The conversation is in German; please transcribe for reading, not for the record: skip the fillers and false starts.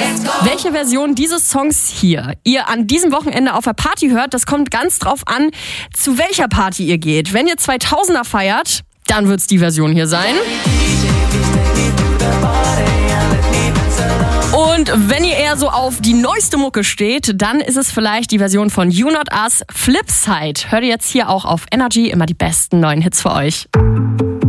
Welche Version dieses Songs hier ihr an diesem Wochenende auf der Party hört, das kommt ganz drauf an, zu welcher Party ihr geht. Wenn ihr 2000er feiert, dann wird's die Version hier sein. Und wenn ihr eher so auf die neueste Mucke steht, dann ist es vielleicht die Version von You Not Us, Flipside. Hört ihr jetzt hier auch auf Energy, immer die besten neuen Hits für euch.